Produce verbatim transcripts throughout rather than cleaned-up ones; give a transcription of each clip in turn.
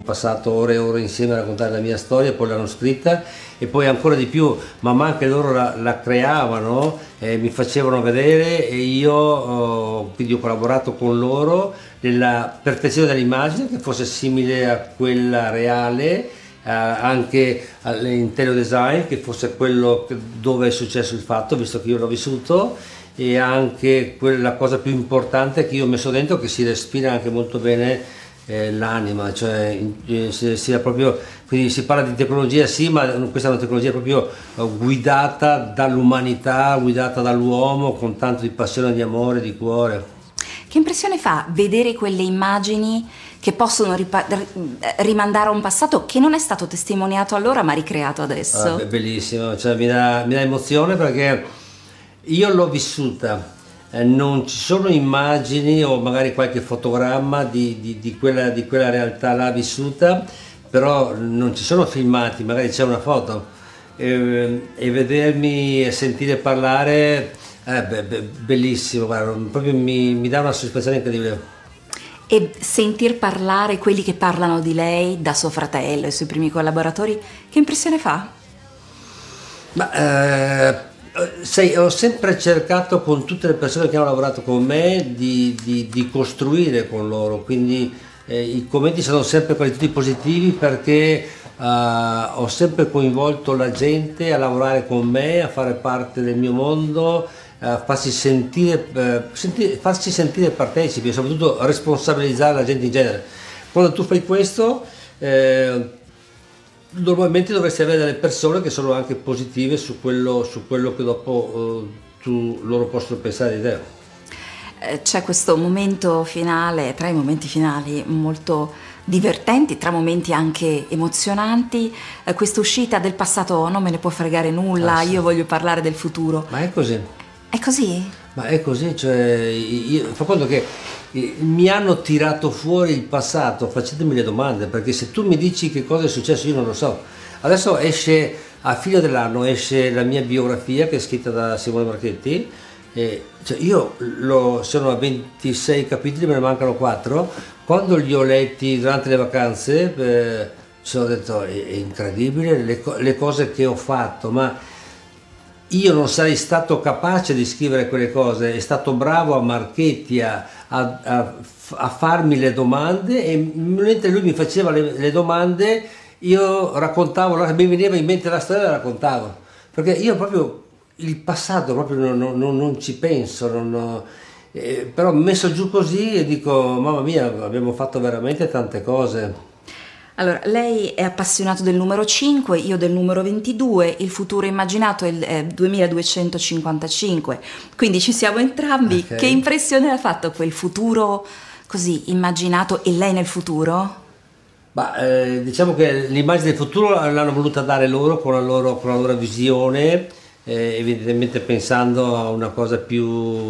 passato ore e ore insieme a raccontare la mia storia, poi l'hanno scritta e poi ancora di più, man mano che loro la, la creavano, eh, mi facevano vedere e io oh, quindi ho collaborato con loro nella perfezione dell'immagine che fosse simile a quella reale, eh, anche all'interior design che fosse quello che, dove è successo il fatto, visto che io l'ho vissuto, e anche quella cosa più importante che io ho messo dentro, che si respira anche molto bene eh, l'anima, cioè eh, si, si, proprio, quindi si parla di tecnologia sì, ma questa è una tecnologia proprio eh, guidata dall'umanità, guidata dall'uomo con tanto di passione, di amore, di cuore. Che impressione fa vedere quelle immagini che possono ripa- rimandare a un passato che non è stato testimoniato allora ma ricreato adesso? Ah, bellissimo, cioè, mi dà, mi dà emozione perché io l'ho vissuta, eh, non ci sono immagini o magari qualche fotogramma di, di, di, quella, di quella realtà là vissuta, però non ci sono filmati, magari c'è una foto eh, e vedermi e sentire parlare, eh, beh, beh, bellissimo, guarda, proprio mi, mi dà una soddisfazione incredibile. E sentir parlare quelli che parlano di lei, da suo fratello e i suoi primi collaboratori, che impressione fa? Ma, eh, Sai, ho sempre cercato con tutte le persone che hanno lavorato con me di, di, di costruire con loro, quindi eh, i commenti sono sempre quelli tutti positivi perché eh, ho sempre coinvolto la gente a lavorare con me, a fare parte del mio mondo, a farsi sentire, eh, sentire, farsi sentire partecipi e soprattutto responsabilizzare la gente in genere. Quando tu fai questo eh, normalmente dovresti avere delle persone che sono anche positive su quello, su quello che dopo eh, tu, loro possono pensare di te. Eh, C'è questo momento finale, tra i momenti finali molto divertenti, tra momenti anche emozionanti, eh, questa uscita del passato non me ne può fregare nulla, Ah, sì. io voglio parlare del futuro. Ma è così. È così? Ma è così, cioè, io, fa conto che eh, mi hanno tirato fuori il passato facendemi le domande, perché se tu mi dici che cosa è successo io non lo so. Adesso esce, a fine dell'anno esce la mia biografia che è scritta da Simone Marchetti, e, cioè, io lo, sono a ventisei capitoli, me ne mancano quattro, quando li ho letti durante le vacanze eh, mi sono detto è, è incredibile le, le cose che ho fatto, ma io non sarei stato capace di scrivere quelle cose, è stato bravo a Marchetti a, a, a, a farmi le domande e mentre lui mi faceva le, le domande io raccontavo, mi veniva in mente la storia e la raccontavo, perché io proprio il passato proprio non, non, non ci penso, non, eh, però messo giù così e dico mamma mia abbiamo fatto veramente tante cose. Allora, lei è appassionato del numero cinque, io del numero ventidue, il futuro immaginato è il eh, duemiladuecentocinquantacinque, quindi ci siamo entrambi. Okay. Che impressione ha fatto quel futuro così immaginato e lei nel futuro? Ma, eh, diciamo che l'immagine del futuro l'hanno voluta dare loro con la loro, con la loro visione, eh, evidentemente pensando a una cosa più,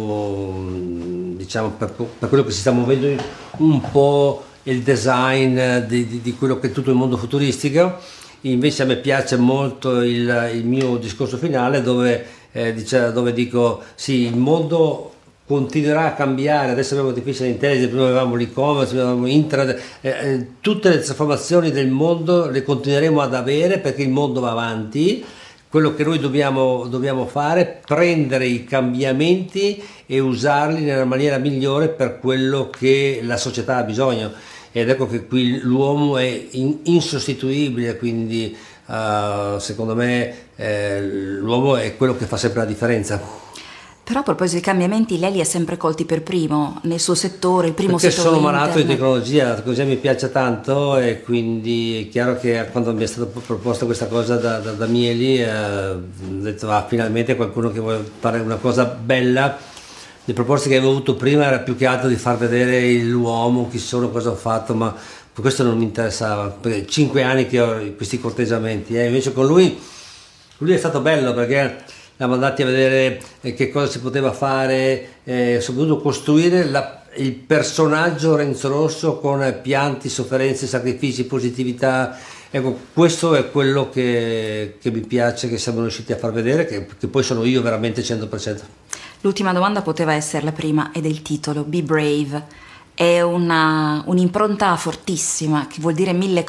diciamo, per, per quello che si sta muovendo un po' il design di, di, di quello che è tutto il mondo futuristico. Invece a me piace molto il, il mio discorso finale dove, eh, dice, dove dico sì, il mondo continuerà a cambiare, adesso abbiamo artificial intelligence, prima avevamo l'e-commerce, prima avevamo internet, eh, eh, tutte le trasformazioni del mondo le continueremo ad avere perché il mondo va avanti. Quello che noi dobbiamo, dobbiamo fare è prendere i cambiamenti e usarli nella maniera migliore per quello che la società ha bisogno, ed ecco che qui l'uomo è in, insostituibile, quindi uh, secondo me eh, l'uomo è quello che fa sempre la differenza. Però a proposito di cambiamenti, lei li ha sempre colti per primo, nel suo settore, il primo Perché settore sono malato di internet. tecnologia, la tecnologia mi piace tanto e quindi è chiaro che quando mi è stata proposta questa cosa da, da, da Mieli eh, ho detto ah, finalmente qualcuno che vuole fare una cosa bella. Le proposte che avevo avuto prima era più che altro di far vedere l'uomo, chi sono, cosa ho fatto, ma questo non mi interessava, perché cinque anni che ho questi corteggiamenti, eh. Invece con lui, lui è stato bello perché l'ha andati a vedere eh, che cosa si poteva fare, eh, soprattutto costruire la, il personaggio Renzo Rosso con pianti, sofferenze, sacrifici, positività. Ecco, questo è quello che, che mi piace che siamo riusciti a far vedere, che, che poi sono io veramente cento per cento. L'ultima domanda poteva essere la prima, ed è il titolo, Be Brave. È una, un'impronta fortissima, che vuol dire mille